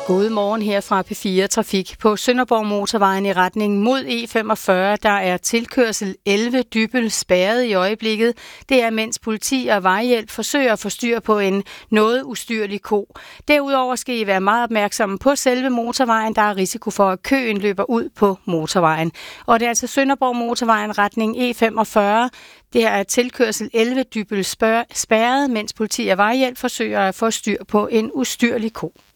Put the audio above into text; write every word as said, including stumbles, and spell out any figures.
God morgen her fra P fire Trafik. På Sønderborg Motorvejen i retning mod E femogfyrre, der er tilkørsel elleve Dybbøl spærret i øjeblikket. Det er, mens politi og vejhjælp forsøger at få styr på en noget ustyrlig ko. Derudover skal I være meget opmærksomme på selve motorvejen. Der er risiko for, at køen løber ud på motorvejen. Og det er altså Sønderborg Motorvejen retning E femogfyrre. Det er tilkørsel elleve Dybbøl spærret, mens politi og vejhjælp forsøger at få styr på en ustyrlig ko.